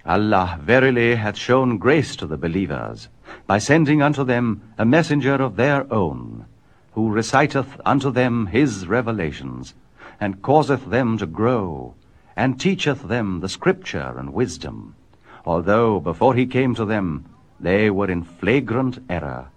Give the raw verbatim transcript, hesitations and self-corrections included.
Allah verily hath shown grace to the believers, by sending unto them a messenger of their own, who reciteth unto them his revelations, and causeth them to grow, and teacheth them the scripture and wisdom, although before he came to them they were in flagrant error.